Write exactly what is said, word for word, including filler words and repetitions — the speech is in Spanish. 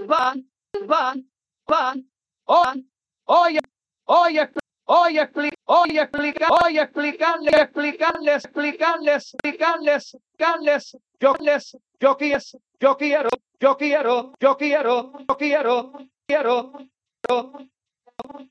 van, van, van, van, hoy, hoy, hoy, explica, hoy, explica, hoy, explicarles, explicarles, explicarles, explicarles, explicarles, yo les, yo quiero, yo quiero, yo quiero, yo quiero, yo quiero, quiero, quiero.